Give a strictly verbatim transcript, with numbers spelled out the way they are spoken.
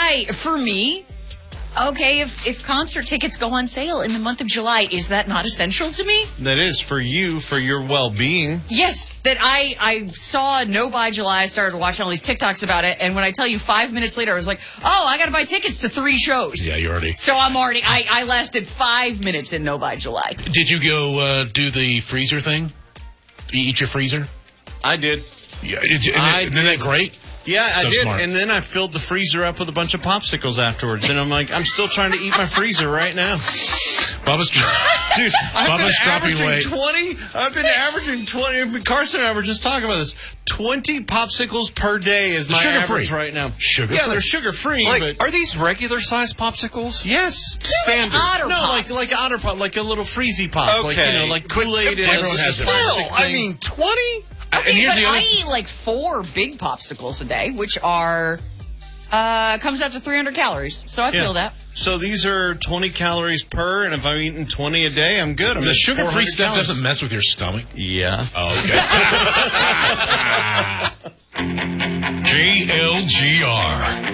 I, for me, okay, if, if concert tickets go on sale in the month of July, is that not essential to me? That is for you, for your well-being. Yes, that I, I saw No Buy July. I started watching all these TikToks about it, and when I tell you five minutes later, I was like, oh, I got to buy tickets to three shows. Yeah, you already. So I'm already, I, I lasted five minutes in No Buy July. Did you go uh, do the freezer thing? You eat your freezer? I did. Yeah, it, it, I isn't did. that great? Yeah, I So did, smart. and then I filled the freezer up with a bunch of popsicles afterwards, and I'm like, I'm still trying to eat my freezer right now. Bubba's, Dude, I've Bubba's been dropping averaging weight. twenty. I've been averaging twenty. Carson and I were just talking about this. Twenty popsicles per day is my Sugar-free. average right now. Sugar Yeah, free. they're sugar free. Like, but are these regular size popsicles? yes, standard. Otter no, Pops. like like otter pop, like a little freezy pop. Like, Okay. you know, like Kool-Aid and Everyone a has it. plastic Still, I thing. mean, twenty? Okay, and here's but the other. I eat like four big popsicles a day, which are, uh, comes out to three hundred calories. So I Yeah. feel that. So these are twenty calories per, and if I'm eating twenty a day, I'm good. I'm The at sugar-free four hundred stuff calories. doesn't mess with your stomach. Yeah. Oh, okay. K L G R.